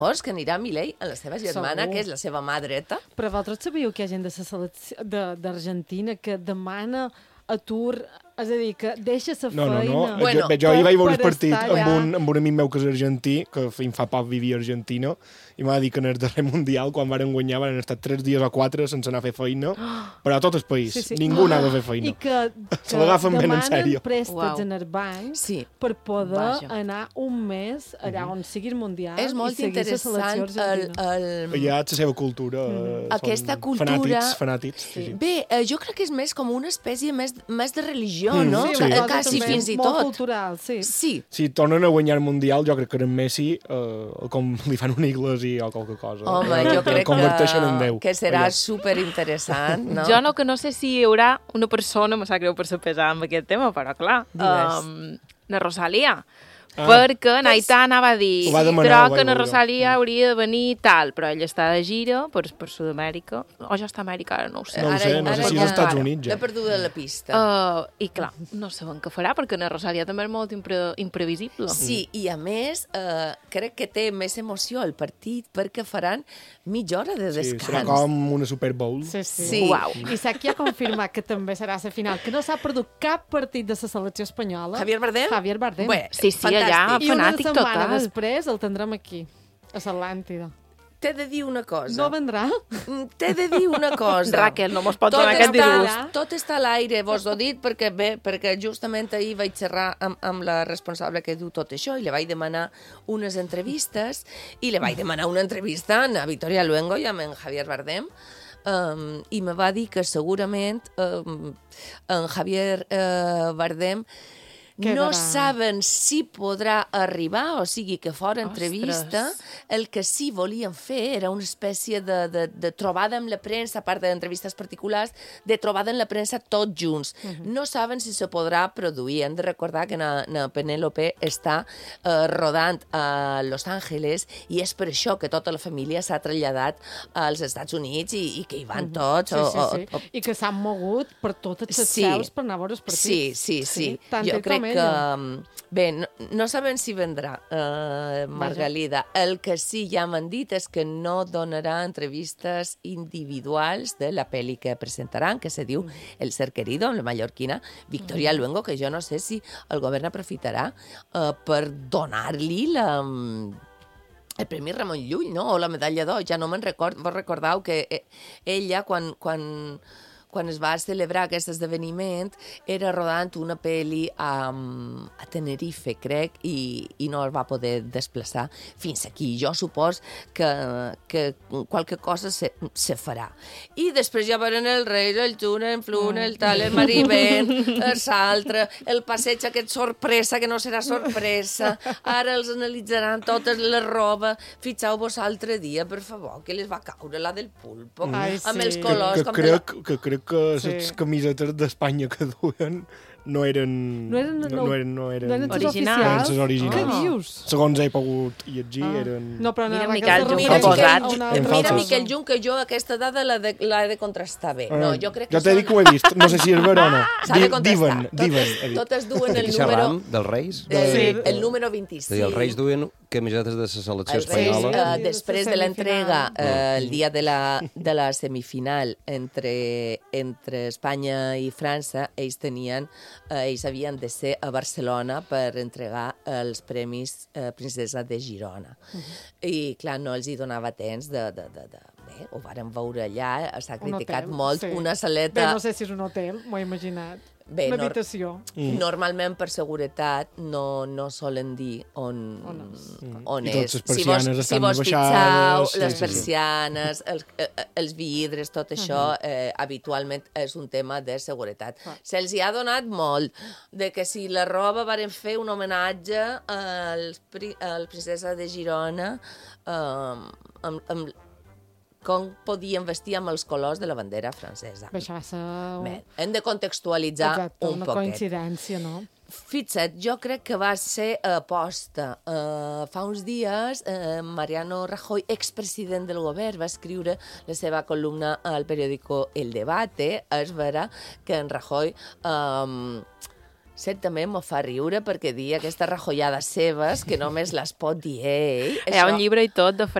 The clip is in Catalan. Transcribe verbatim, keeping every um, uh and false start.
que anirà Milei a la seva germana, Segur. que és la seva mà dreta. Però vosaltres sabíeu que hi ha gent de la selecció de- d'Argentina que demana atur, és a dir, que deixa la No, feina... no, no. Bueno, jo, jo ahir vaig veure el per partit estar amb allà. un, amb un amic meu que és argentí, que fins fa poc vivia a Argentina, i m'ha dit que en el darrer Mundial, quan varen guanyar, van estar tres dies o quatre sense anar a fer feina, però a tot el país. Sí, sí. Ningú anava a fer feina. I que, Se que l'agafen ben en demanen sèrio. préstecs Uau. en el banc Sí. per poder Vaja. anar un mes allà on sigui el Mundial És molt i seguir la selecció interessant el, argentina. el... Hi ha la seva cultura. eh, són Aquesta cultura- Fanàtics, fanàtics. Sí, sí. Bé, eh, jo crec que és més com una espècie més, més de religió, Mm, no? sí, Que- una cosa Quasi també fins i molt tot. cultural, sí. Sí, Si tornen a guanyar el Mundial, jo crec que en Messi, eh, com li fan una iglesia o qualque cosa. home, eh, jo crec converteixen en que, Déu. que serà Allò. superinteressant, no? Jo no, que no sé si hi haurà una persona, me sap greu per pesar amb aquest tema, però clar, Digues. um, la Rosalia. Ah. Perquè Naità anava a dir, Ho va demanar, però ho vaig que la veure. Rosalia hauria de venir tal, però ell està de gira per, per Sud-amèrica, o ja està a Amèrica, ara no ho sé. No ho sé, no sé si és als Estats Units, ja. L'he perduda la pista. Uh, I clar, no sabem què farà, perquè la Rosalia també és molt impre imprevisible. Sí, i a més, eh, crec que té més emoció el partit perquè faran mitja hora de Sí, descans. serà com una Super Bowl. Sí, sí. Sí. Uau. I sap qui ha confirmat que també serà la final, que no s'ha perdut cap partit de la selecció espanyola. Javier Bardem? Javier Bardem. Bé, Sí, sí, fantàstic. allà, I una fanàtic setmana total. després el tindrem aquí, a l'Atlàntida. T'he de dir una cosa. No vendrà? Mm, T'he de dir una cosa. Raquel, no mos pots Tot donar aquest està- disgust. Tot està a l'aire, vos ho dit, perquè bé, perquè justament ahir vaig xerrar amb, amb la responsable que diu tot això i li vaig demanar unes entrevistes i li vaig demanar una entrevista a Victoria Luengo i amb en Javier Bardem. Um, i me va dir que segurament um, en Javier uh, Bardem no Quedarà. saben si podrà arribar, o sigui que fora entrevista, el que sí volien fer era una espècie de, de, de trobada amb la premsa, a part d'entrevistes particulars, de trobada amb la premsa tots junts. Uh -huh. No saben si se podrà produir. Hem de recordar que na, na Penélope està eh, rodant a Los Angeles i és per això que tota la família s'ha traslladat als Estats Units i, i que hi van tots. Sí, o, sí, sí. O, o, I que s'han mogut per totes les Sí. seus per anar a veure els partits. Sí, sí, sí. Tant jo ell crec com que... ella. Bé, no, no sabem si vendrà, eh, Margalida. El que sí ja m'han dit és que no donarà entrevistes individuals de la pel·li que presentaran, que se diu El ser querido, amb la mallorquina Victoria Luengo, que jo no sé si el govern aprofitarà eh, per donar-li la... el Premi Ramon Llull, no? O la medalla d'or, ja no me'n record. Vos recordeu que eh, ella, quan, quan, quan es va celebrar aquest esdeveniment, era rodant una pel·li a, a Tenerife, crec, i, i no es va poder desplaçar fins aquí. Jo supos que, que qualque cosa se, se farà. I després ja varen el Reis, el Juna, el Fluna, el tal, el Marivent, el Saltre, el passeig aquest sorpresa, que no serà sorpresa. Ara els analitzaran totes la roba. Fixeu-vos l'altre dia, per favor, que les va caure la del pulpo, Ai, amb sí. els Que, colors. que, com de crec, la... que crec que Sí. les camisetes d'Espanya que duen no eren... No eren- no, no eren, no eren, No eren les Originals. no eren oficials? les originals. Què dius? Segons he pogut llegir, Ah. eren... No, però Mira, Raquel Miquel se Jung, Mira, refereix com Miquel, a una en mira, falses. Miquel Jung, que jo aquesta dada l'he de, l'he de contrastar bé. No, jo crec que jo t'he dit que ho he vist, no sé si és vera o no. S'ha de Di- contrastar. Diuen, diuen. he Totes, dit. totes duen De el qui número... xerram? Dels Reis? El, Sí. el número És a vint-i-cinc. dir, els Reis duen camisetes de la selecció Els Reis, espanyola. eh, després de l'entrega, Semifinal. eh, el dia de la, de la semifinal entre, entre Espanya i França, ells tenien, eh, ells havien de ser a Barcelona per entregar els premis eh, Princesa de Girona. I, clar, no els hi donava temps de... de, de, de bé, ho vàrem veure allà, s'ha Un criticat hotel, molt, sí. una Bé, saleta... no sé si és un hotel, m'ho he imaginat. Bé, Una nor- habitació. Mm. Normalment, per seguretat, no, no solen dir on, On on I és. totes les Si persianes vos, si estan vos abaixades, fixeu, les sí, sí, sí. persianes, els, eh, els vidres, tot això, eh, habitualment és un tema de seguretat. Clar. Se'ls hi ha donat molt de que si la roba varen fer un homenatge als, pri- al princesa de Girona eh, amb, amb, com podien vestir amb els colors de la bandera francesa. Bé, això va ser... Bé, hem de contextualitzar Exacte, un una poquet. coincidència, no? Fixa't, jo crec que va ser aposta. Uh, fa uns dies, uh, Mariano Rajoy, expresident del govern, va escriure la seva columna al periòdico El Debate. És vera que en Rajoy um, certament m'ho fa riure perquè dir aquestes rajollades seves que només les pot dir ell. Hi ha un llibre i tot de